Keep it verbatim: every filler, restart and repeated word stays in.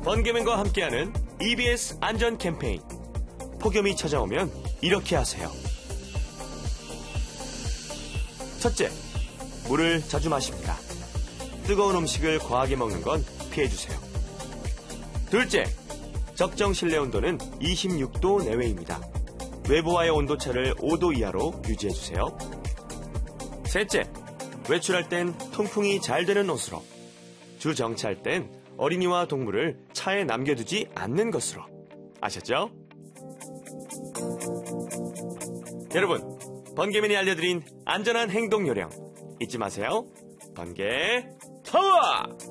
번개맨과 함께하는 이비에스 안전 캠페인. 폭염이 찾아오면 이렇게 하세요. 첫째, 물을 자주 마십니다. 뜨거운 음식을 과하게 먹는 건 피해주세요. 둘째, 적정 실내 온도는 이십육 도 내외입니다. 외부와의 온도차를 오 도 이하로 유지해주세요. 셋째, 외출할 땐 통풍이 잘 되는 옷으로. 주 정차할 땐 어린이와 동물을 차에 남겨두지 않는 것으로. 아셨죠? 여러분, 번개맨이 알려드린 안전한 행동 요령 잊지 마세요. 번개 타워!